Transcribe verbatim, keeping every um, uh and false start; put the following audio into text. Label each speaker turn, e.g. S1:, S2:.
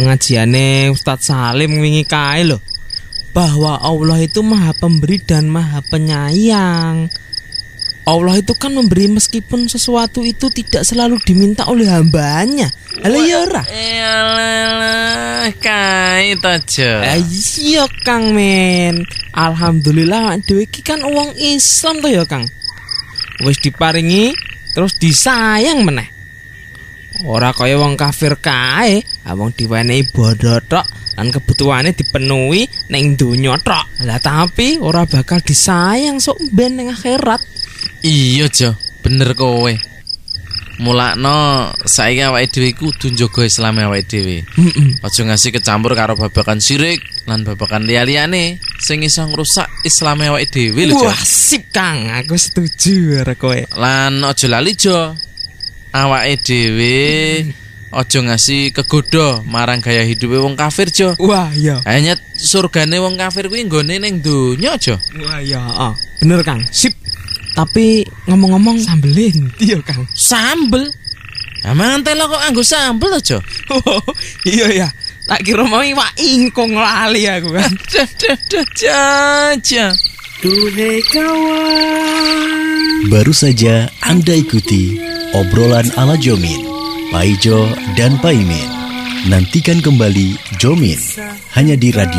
S1: pengajiane Ustadz Salim wingi kae lho, bahwa Allah itu Maha Pemberi dan Maha Penyayang. Allah itu kan memberi meskipun sesuatu itu tidak selalu diminta oleh hambanya. Halo ya ora?
S2: Yalah, kae to, Jo.
S1: Iya, Kang men. Alhamdulillah dhewe iki kan wong Islam to ya, Kang. Wis diparingi terus disayang meneh. Ora kaya wong kafir kae, wong diwenehi bodho tok lan kebutuhane dipenuhi ning donya tok. Lah tapi ora bakal disayang sok ben ning akhirat.
S2: Iya, Jo, bener kowe. Mulakno saiki awake dhewe kudu njaga Islam awake dhewe.
S1: Heeh.
S2: Aja ngasih kecampur karo babakan syirik lan babakan liya-liyane sing iso ngrusak Islam awake dhewe lho, Jo.
S1: Wah, sip Kang, aku setuju karo kowe.
S2: Lan aja lali, Jo. Awake dhewe aja ngasih kegoda marang gaya hidupe wong kafir, Jo.
S1: Wah, iya.
S2: Hanya surgane wong kafir kuwi nggone ning donya, Jo.
S1: Wah, iya, heeh. Bener Kang. Sip. Tapi ngomong-ngomong sambelin iya Kang.
S2: Sambel? Emang telo kok anggo sambel to, Jo?
S1: Oh, iya ya. Tak kira mau iwak ingkung lali aku kan.
S2: Jaja.
S3: Duhai kawan.
S4: Baru saja Anda ikuti obrolan ala Jomin, Paijo dan Paimin. Nantikan kembali Jomin hanya di radio